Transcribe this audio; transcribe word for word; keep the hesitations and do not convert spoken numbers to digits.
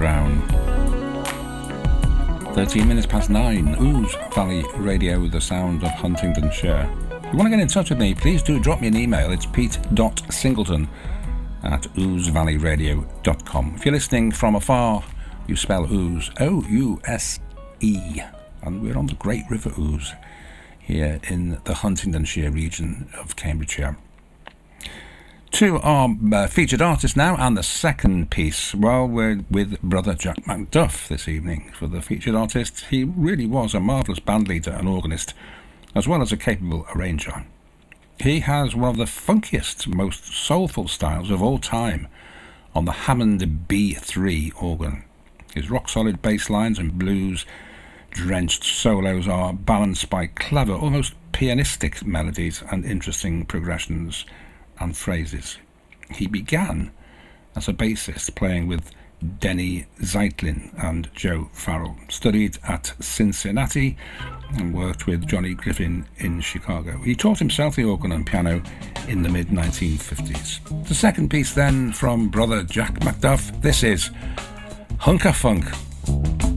Brown. thirteen minutes past nine, Ouse Valley Radio, the sound of Huntingdonshire. If you want to get in touch with me, please do drop me an email. It's pete dot singleton at ouse valley radio dot com. If you're listening from afar, you spell Ouse, O U S E, and we're on the Great River Ouse here in the Huntingdonshire region of Cambridgeshire. To our uh, featured artist now, and the second piece, well, we're with Brother Jack McDuff this evening for the featured artist. He really was a marvellous bandleader and organist, as well as a capable arranger. He has one of the funkiest, most soulful styles of all time on the Hammond B three organ. His rock-solid bass lines and blues-drenched solos are balanced by clever, almost pianistic melodies and interesting progressions and phrases. He began as a bassist playing with Denny Zeitlin and Joe Farrell, studied at Cincinnati and worked with Johnny Griffin in Chicago. He taught himself the organ and piano in the mid nineteen fifties. The second piece then from Brother Jack McDuff, this is Hunka Funk.